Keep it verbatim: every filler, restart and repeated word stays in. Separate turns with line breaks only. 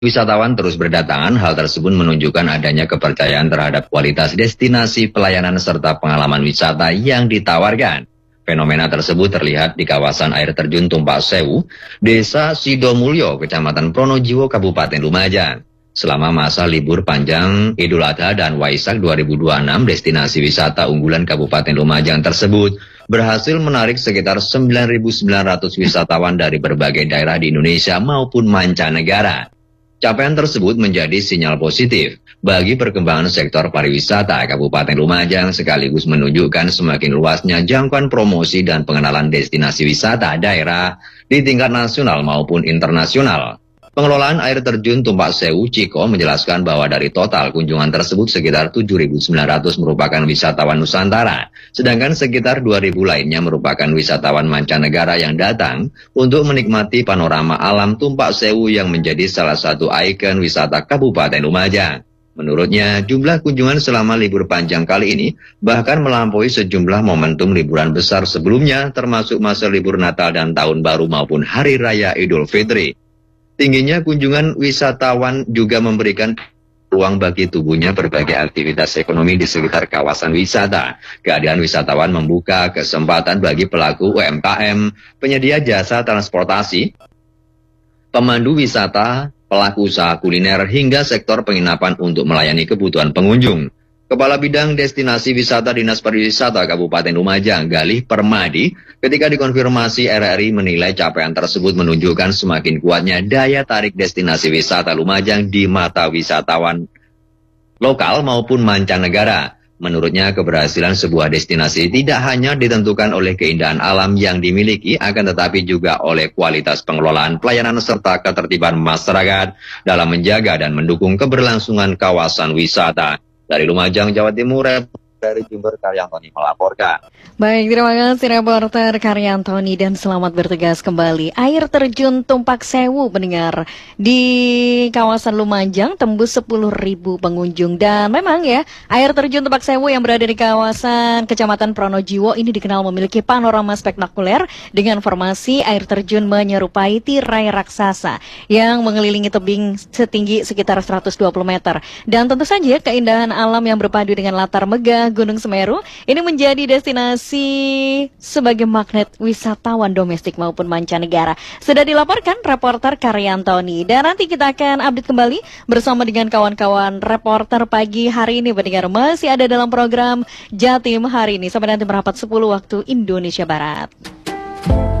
Wisatawan terus berdatangan, hal tersebut menunjukkan adanya kepercayaan terhadap kualitas destinasi pelayanan serta pengalaman wisata yang ditawarkan. Fenomena tersebut terlihat di kawasan air terjun Tumpak Sewu, Desa Sidomulyo, Kecamatan Pronojiwo, Kabupaten Lumajang. Selama masa libur panjang Idul Adha dan Waisak dua ribu dua puluh enam, destinasi wisata unggulan Kabupaten Lumajang tersebut berhasil menarik sekitar sembilan ribu sembilan ratus wisatawan dari berbagai daerah di Indonesia maupun mancanegara. Capaian tersebut menjadi sinyal positif bagi perkembangan sektor pariwisata Kabupaten Lumajang, sekaligus menunjukkan semakin luasnya jangkauan promosi dan pengenalan destinasi wisata daerah di tingkat nasional maupun internasional. Pengelolaan air terjun Tumpak Sewu Ciko menjelaskan bahwa dari total kunjungan tersebut sekitar tujuh ribu sembilan ratus merupakan wisatawan Nusantara, sedangkan sekitar dua ribu lainnya merupakan wisatawan mancanegara yang datang untuk menikmati panorama alam Tumpak Sewu yang menjadi salah satu ikon wisata Kabupaten Lumajang. Menurutnya, jumlah kunjungan selama libur panjang kali ini bahkan melampaui sejumlah momentum liburan besar sebelumnya, termasuk masa libur Natal dan Tahun Baru maupun Hari Raya Idul Fitri. Tingginya kunjungan wisatawan juga memberikan ruang bagi tubuhnya berbagai aktivitas ekonomi di sekitar kawasan wisata. Kehadiran wisatawan membuka kesempatan bagi pelaku U M K M, penyedia jasa transportasi, pemandu wisata, pelaku usaha kuliner, hingga sektor penginapan untuk melayani kebutuhan pengunjung. Kepala Bidang Destinasi Wisata Dinas Pariwisata Kabupaten Lumajang, Galih Permadi, ketika dikonfirmasi R R I menilai capaian tersebut menunjukkan semakin kuatnya daya tarik destinasi wisata Lumajang di mata wisatawan lokal maupun mancanegara. Menurutnya, keberhasilan sebuah destinasi tidak hanya ditentukan oleh keindahan alam yang dimiliki, akan tetapi juga oleh kualitas pengelolaan pelayanan serta ketertiban masyarakat dalam menjaga dan mendukung keberlangsungan kawasan wisata. Dari Lumajang, Jawa Timur, dari Jember, Karyantoni melaporkan.
Baik, terima kasih reporter Karyantoni dan selamat bertugas kembali. Air terjun Tumpak Sewu pendengar di kawasan Lumajang tembus sepuluh ribu pengunjung. Dan memang ya, air terjun Tumpak Sewu yang berada di kawasan Kecamatan Pronojiwo ini dikenal memiliki panorama spektakuler dengan formasi air terjun menyerupai tirai raksasa yang mengelilingi tebing setinggi sekitar seratus dua puluh meter. Dan tentu saja keindahan alam yang berpadu dengan latar megah Gunung Semeru ini menjadi destinasi sebagai magnet wisatawan domestik maupun mancanegara. Sudah dilaporkan reporter Karyantoni, dan nanti kita akan update kembali bersama dengan kawan-kawan reporter pagi hari ini. Pendengar masih ada dalam program Jatim hari ini sampai nanti merapat sepuluh waktu Indonesia Barat.